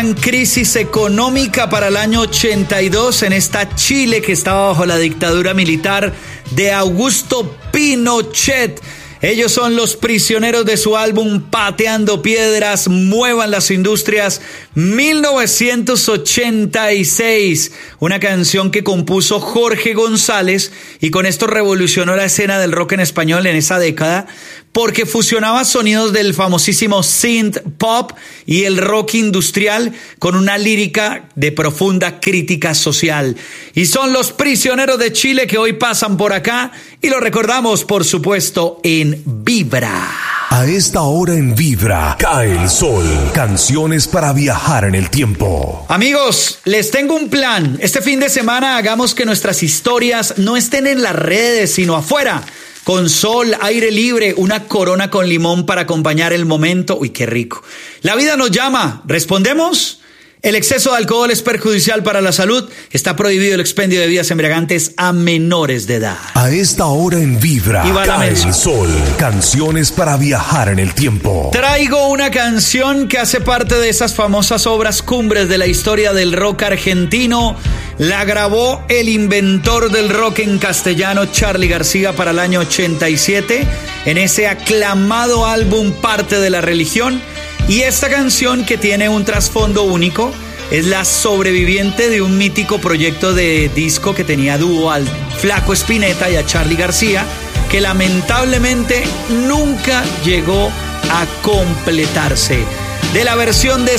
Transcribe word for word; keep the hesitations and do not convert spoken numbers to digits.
Crisis económica para el año ochenta y dos en esta Chile que estaba bajo la dictadura militar de Augusto Pinochet. Ellos son Los Prisioneros de su álbum Pateando Piedras, Muevan las Industrias, mil novecientos ochenta y seis. Una canción que compuso Jorge González y con esto revolucionó la escena del rock en español en esa década porque fusionaba sonidos del famosísimo synth pop y el rock industrial con una lírica de profunda crítica social. Y son Los Prisioneros de Chile que hoy pasan por acá y lo recordamos, por supuesto, en Vibra. A esta hora en Vibra, cae el sol. Canciones para viajar en el tiempo. Amigos, les tengo un plan. Este fin de semana hagamos que nuestras historias no estén en las redes, sino afuera. Con sol, aire libre, una corona con limón para acompañar el momento. Uy, qué rico. La vida nos llama. ¿Respondemos? El exceso de alcohol es perjudicial para la salud. Está prohibido el expendio de bebidas embriagantes a menores de edad. A esta hora en Vibra, cae el sol. Canciones para viajar en el tiempo. Traigo una canción que hace parte de esas famosas obras cumbres de la historia del rock argentino. La grabó el inventor del rock en castellano, Charly García, para el año ochenta y siete, en ese aclamado álbum Parte de la Religión. Y esta canción, que tiene un trasfondo único, es la sobreviviente de un mítico proyecto de disco que tenía dúo al Flaco Spinetta y a Charly García, que lamentablemente nunca llegó a completarse. De la versión de